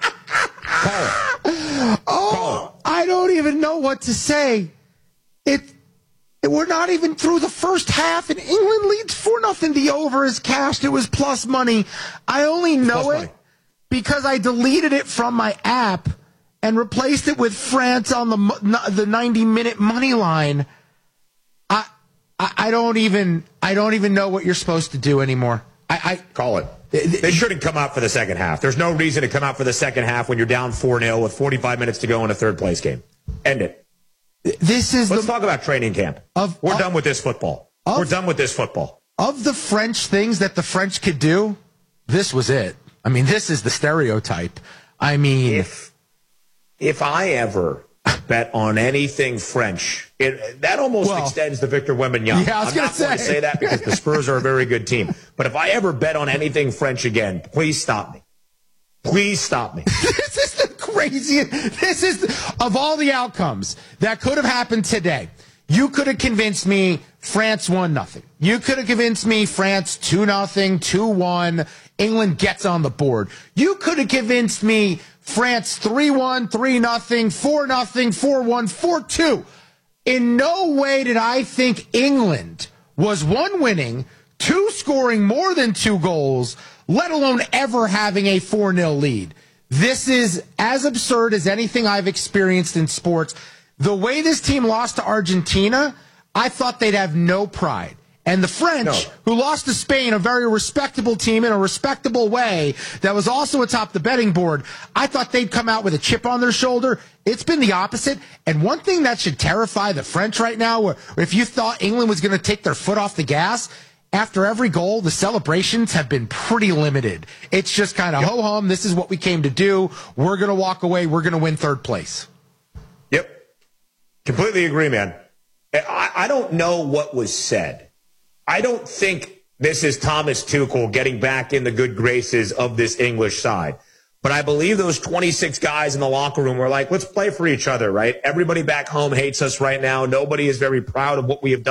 Speaker 9: Call it.
Speaker 8: Oh,
Speaker 9: call it.
Speaker 8: I don't even know what to say. It, it. We're not even through the first half, and England leads four nothing. The over is cashed. It was plus money. I only know
Speaker 9: Plus
Speaker 8: it
Speaker 9: money.
Speaker 8: because I deleted it from my app and replaced it with France on the the ninety minute money line. I. I don't even I don't even know what you're supposed to do anymore. I, I
Speaker 9: call it. They shouldn't come out for the second half. There's no reason to come out for the second half when you're down four nil with forty-five minutes to go in a third place game. End it.
Speaker 8: This is
Speaker 9: Let's
Speaker 8: the,
Speaker 9: talk about training camp.
Speaker 8: Of,
Speaker 9: We're
Speaker 8: of,
Speaker 9: done with this football.
Speaker 8: Of,
Speaker 9: We're done with this football.
Speaker 8: Of the French things that the French could do, this was it. I mean, this is the stereotype. I mean,
Speaker 9: if if I ever bet on anything French, it, that almost
Speaker 8: well,
Speaker 9: extends to Victor Wembanyama.
Speaker 8: Yeah, I was
Speaker 9: I'm
Speaker 8: gonna
Speaker 9: not going to
Speaker 8: say.
Speaker 9: say that because the Spurs are a very good team. But if I ever bet on anything French again, please stop me. Please stop me.
Speaker 8: This is the craziest. This is, of all the outcomes that could have happened today, you could have convinced me France won nothing. You could have convinced me France two nothing, two one, England gets on the board. You could have convinced me France three one, three nothing, four nothing, four one, four two. In no way did I think England was, one, winning, two, scoring more than two goals, let alone ever having a four nil lead. This is as absurd as anything I've experienced in sports. The way this team lost to Argentina, I thought they'd have no pride. And the French,
Speaker 9: No.
Speaker 8: who lost to Spain, a very respectable team in a respectable way, that was also atop the betting board, I thought they'd come out with a chip on their shoulder. It's been the opposite. And one thing that should terrify the French right now, where if you thought England was going to take their foot off the gas, after every goal, the celebrations have been pretty limited. It's just kind of, yep. ho-hum, this is what we came to do. We're going to walk away. We're going to win third place.
Speaker 9: Yep. Completely agree, man. I, I don't know what was said. I don't think this is Thomas Tuchel getting back in the good graces of this English side. But I believe those twenty-six guys in the locker room were like, let's play for each other, right? Everybody back home hates us right now. Nobody is very proud of what we have done.